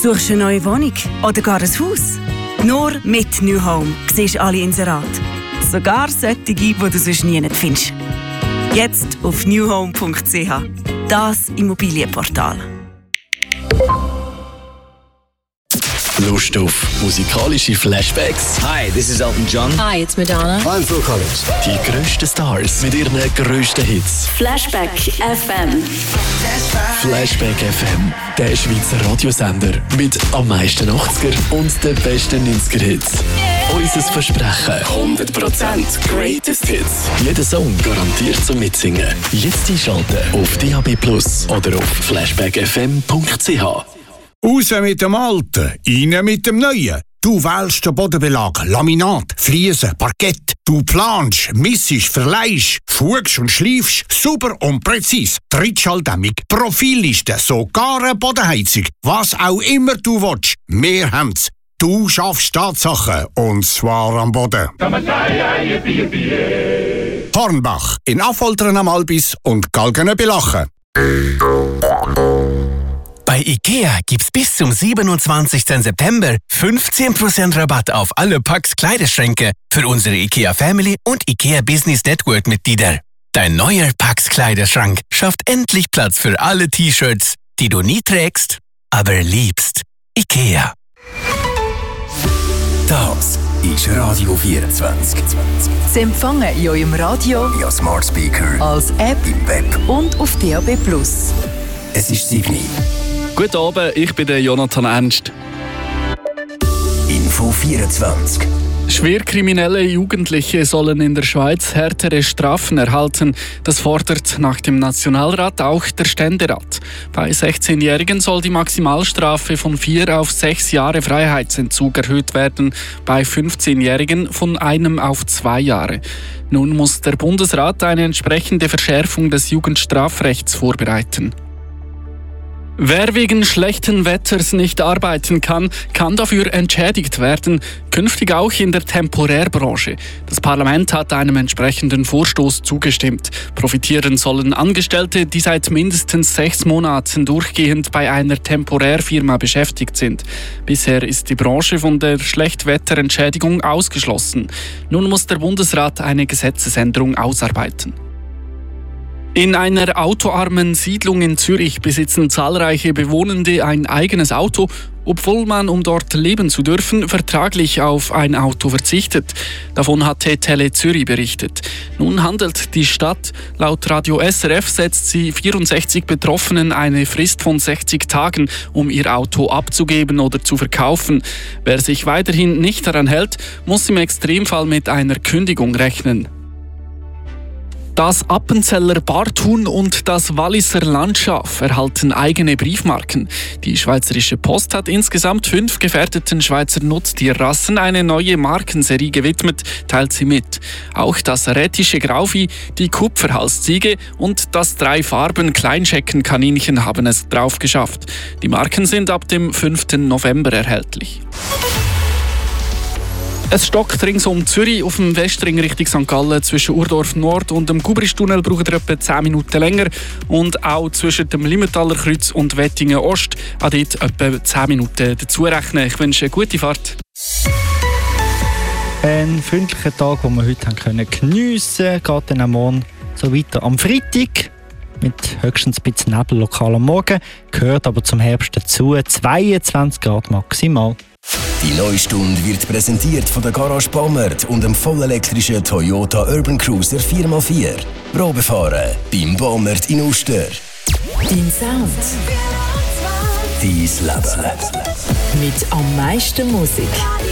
Suchst du eine neue Wohnung oder gar ein Haus? Nur mit New Home siehst du alle Inserate. Sogar solche, die du sonst nie findest. Jetzt auf newhome.ch. Das Immobilienportal. Lust auf musikalische Flashbacks? Hi, this is Elton John. Hi, it's Madonna. I'm Phil Collins. Die grössten Stars mit ihren grössten Hits. Flashback FM. Flashback FM, der Schweizer Radiosender mit am meisten 80er und den besten 90er-Hits. Unser Versprechen: 100% Greatest Hits. Jeder Song garantiert zum Mitsingen. Jetzt einschalten auf DAB+ oder auf flashbackfm.ch. Raus mit dem Alten, rein mit dem Neuen. Du wählst den Bodenbelag, Laminat, Fliesen, Parkett. Du planst, missest, verleihst, fugst und schleifst, super und präzis. Trittschalldämmung, Profilliste, sogar eine Bodenheizung. Was auch immer du willst, wir haben's. Du schaffst Tatsachen, und zwar am Boden. Hornbach, in Affoltern am Albis und Galgene bei Lachen. Bei IKEA gibt's bis zum 27. September 15% Rabatt auf alle Packs Kleiderschränke für unsere IKEA Family und IKEA Business Network Mitglieder. Dein neuer Packs Kleiderschrank schafft endlich Platz für alle T-Shirts, die du nie trägst, aber liebst. IKEA. Das ist Radio 24. Sie empfangen in eurem Radio, via Smart Speaker, als App im Web und auf DAB+. Es ist 7. Guten Abend, ich bin der Jonathan Ernst. Info 24. Schwerkriminelle Jugendliche sollen in der Schweiz härtere Strafen erhalten. Das fordert nach dem Nationalrat auch der Ständerat. Bei 16-Jährigen soll die Maximalstrafe von 4 auf 6 Jahre Freiheitsentzug erhöht werden, bei 15-Jährigen von 1 auf 2 Jahre. Nun muss der Bundesrat eine entsprechende Verschärfung des Jugendstrafrechts vorbereiten. Wer wegen schlechten Wetters nicht arbeiten kann, kann dafür entschädigt werden, künftig auch in der Temporärbranche. Das Parlament hat einem entsprechenden Vorstoß zugestimmt. Profitieren sollen Angestellte, die seit mindestens 6 Monaten durchgehend bei einer Temporärfirma beschäftigt sind. Bisher ist die Branche von der Schlechtwetterentschädigung ausgeschlossen. Nun muss der Bundesrat eine Gesetzesänderung ausarbeiten. In einer autoarmen Siedlung in Zürich besitzen zahlreiche Bewohnende ein eigenes Auto, obwohl man, um dort leben zu dürfen, vertraglich auf ein Auto verzichtet. Davon hat Tele Zürich berichtet. Nun handelt die Stadt. Laut Radio SRF setzt sie 64 Betroffenen eine Frist von 60 Tagen, um ihr Auto abzugeben oder zu verkaufen. Wer sich weiterhin nicht daran hält, muss im Extremfall mit einer Kündigung rechnen. Das Appenzeller Barthuhn und das Walliser Landschaf erhalten eigene Briefmarken. Die Schweizerische Post hat insgesamt 5 gefährdeten Schweizer Nutztierrassen eine neue Markenserie gewidmet, teilt sie mit. Auch das rätische Grauvieh, die Kupferhalsziege und das 3-Farben-Kleinscheckenkaninchen haben es drauf geschafft. Die Marken sind ab dem 5. November erhältlich. Es stockt rings um Zürich auf dem Westring Richtung St. Gallen. Zwischen Urdorf Nord und dem Gubristunnel braucht ihr etwa 10 Minuten länger. Und auch zwischen dem Limmentaler Kreuz und Wettingen Ost an dort etwa 10 Minuten dazu rechnen. Ich wünsche eine gute Fahrt. Ein freundlicher Tag, den wir heute geniessen können, geht dann am Morgen so weiter am Freitag. Mit höchstens ein bisschen Nebel lokal am Morgen. Gehört aber zum Herbst dazu. 22 Grad maximal. Die neue Stunde wird präsentiert von der Garage Baumert und dem vollelektrischen Toyota Urban Cruiser 4x4. Probefahren beim Baumert in Uster. Dein Sound. Dein Leben. Mit am meisten Musik.